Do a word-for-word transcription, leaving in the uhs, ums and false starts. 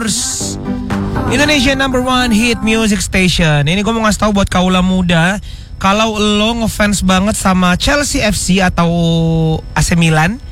Prambors, Indonesia number one hit music station. Ini gue mau ngasih tahu buat kaula muda, kalau lo ngefans banget sama Chelsea F C atau A C Milan,